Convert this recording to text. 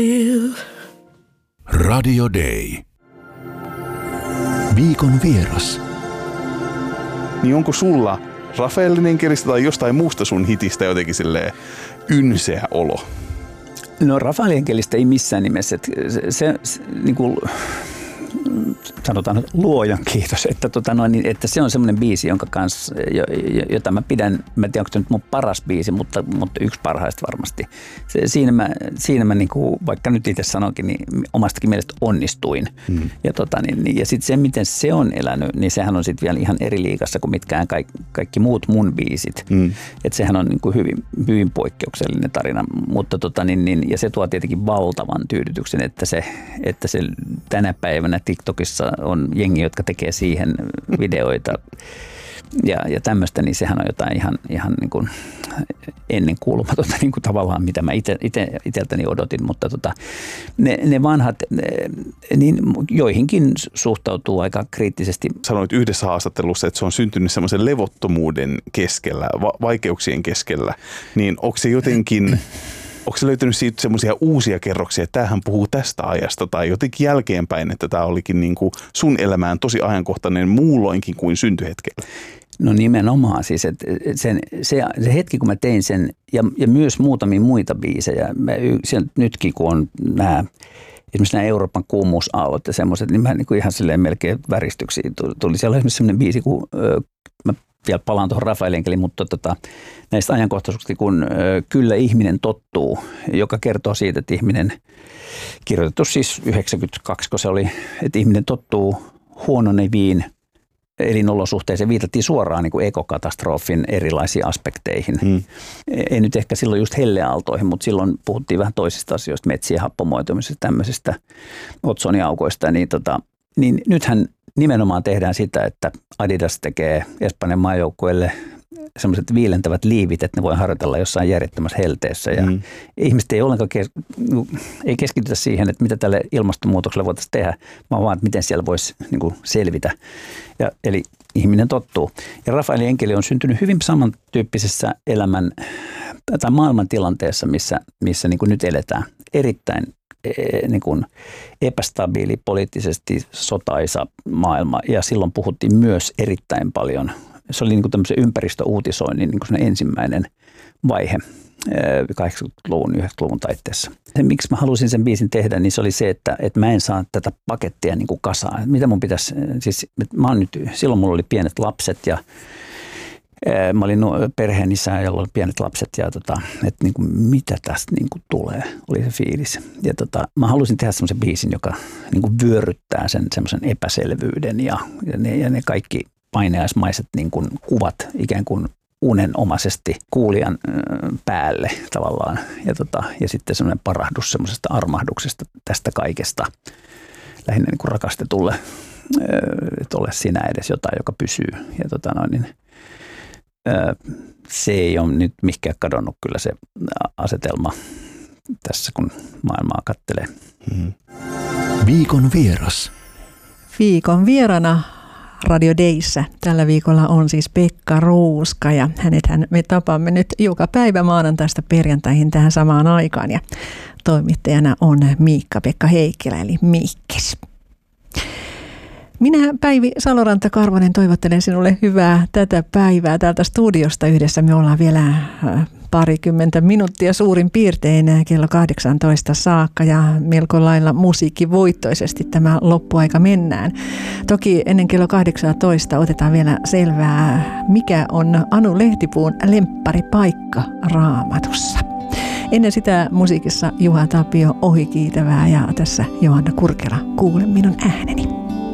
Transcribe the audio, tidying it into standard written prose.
Radio Day. Viikon vieras. Niin onko sulla Rafaelin enkelistä tai jostain muusta sun hitistä jotenkin silleen ynseä olo? No Rafaelin enkelistä ei missään nimessä. Se niin kuin sanotaan luojan kiitos, että se on semmoinen biisi, jonka kanssa, jota mä pidän, mä en tiedä, onko se nyt mun paras biisi, mutta yksi parhaista varmasti. Siinä mä niin kuin, vaikka nyt itse sanonkin, niin omastakin mielestä onnistuin. Ja sitten se, miten se on elänyt, niin sehän on sitten vielä ihan eri liigassa kuin mitkään kaikki muut mun biisit. Että sehän on niin kuin hyvin poikkeuksellinen tarina, mutta ja se tuo tietenkin valtavan tyydytyksen, että se tänä päivänä TikTokissa on jengi, jotka tekee siihen videoita ja tämmöistä, niin sehän on jotain ihan niin kuin ennenkuulumatonta niin kuin tavallaan, mitä mä itseltäni odotin, mutta ne vanhat, niin joihinkin suhtautuu aika kriittisesti. Sanoit yhdessä haastattelussa, että se on syntynyt semmoisen levottomuuden keskellä, vaikeuksien keskellä, niin onko se jotenkin... Onko se löytynyt siitä semmoisia uusia kerroksia, että tämähän puhuu tästä ajasta tai jotenkin jälkeenpäin, että tämä olikin niin kuin sun elämään tosi ajankohtainen muulloinkin kuin syntyhetkellä? No nimenomaan siis, että se hetki kun mä tein sen ja myös muutamia muita biisejä, nytkin kun on esimerkiksi nämä Euroopan kuumuusaallot ja semmoiset, niin mä niin kuin ihan silleen melkein väristyksiä tuli. Siellä on esimerkiksi semmoinen biisi, kun mä vielä palaan tuohon Rafaelin enkeliin, mutta näistä ajankohtaisuuksista, kun Kyllä ihminen tottuu, joka kertoo siitä, että ihminen, kirjoitettu siis 92, kun se oli, että ihminen tottuu huononeviin elinolosuhteeseen, viitattiin suoraan niin kuin ekokatastrofin erilaisiin aspekteihin. Ei nyt ehkä silloin just helleaaltoihin, mutta silloin puhuttiin vähän toisista asioista, metsien happomoitumisesta, tämmöisistä otsoniaukoista. Niin nythän nimenomaan tehdään sitä, että Adidas tekee Espanjan maajoukkueelle sellaiset viilentävät liivit, että ne voi harjoitella jossain järjettömässä helteessä. Ja ihmiset ei ollenkaan ei keskitytä siihen, että mitä tälle ilmastonmuutokselle voitaisiin tehdä, vaan että miten siellä voisi niin kuin selvitä. Eli ihminen tottuu. Ja Rafaelin enkeli on syntynyt hyvin samantyyppisessä elämän tai maailmantilanteessa, missä niin kuin nyt eletään. Erittäin niin kuin epästabiili, poliittisesti sotaisa maailma, ja silloin puhuttiin myös erittäin paljon. Se oli niin kuin tämmöisen ympäristöuutisoinnin niin kuin ensimmäinen vaihe 80-luvun, 90-luvun taitteessa. Se, miksi mä halusin sen biisin tehdä, niin se oli se, että mä en saa tätä pakettia niin kuin kasaan. Mitä mun pitäisi, siis silloin mulla oli pienet lapset ja mä olin perheen isä, jolla oli pienet lapset ja että niin kuin, mitä tästä niin kuin tulee, oli se fiilis. Ja mä halusin tehdä semmoisen biisin, joka niin kuin vyöryttää sen semmoisen epäselvyyden ja ne kaikki paineaismaiset niin kuin kuvat ikään kuin unenomaisesti kuulijan päälle tavallaan. Ja sitten semmoinen parahdus semmoisesta armahduksesta tästä kaikesta lähinnä niin kuin rakastetulle, että ole sinä edes jotain, joka pysyy. Ja se ei ole nyt mihinkään kadonnut kyllä se asetelma tässä, kun maailmaa kattelee. Viikon vieras. Viikon vierana Radio Dayssä tällä viikolla on siis Pekka Ruuska, ja hänethän me tapaamme nyt joka päivä maanantaista perjantaihin tähän samaan aikaan, ja toimittajana on Miikka-Pekka Heikkilä eli Miikkis. Minä, Päivi Saloranta-Karvonen, toivottelen sinulle hyvää tätä päivää täältä studiosta yhdessä. Me ollaan vielä parikymmentä minuuttia suurin piirtein kello 18 saakka ja melko lailla musiikkivoittoisesti tämä loppuaika mennään. Toki ennen kello 18 otetaan vielä selvää, mikä on Anu Lehtipuun lempparipaikka Raamatussa. Ennen sitä musiikissa Juha Tapio Ohikiitävää ja tässä Johanna Kurkela, Kuule minun ääneni.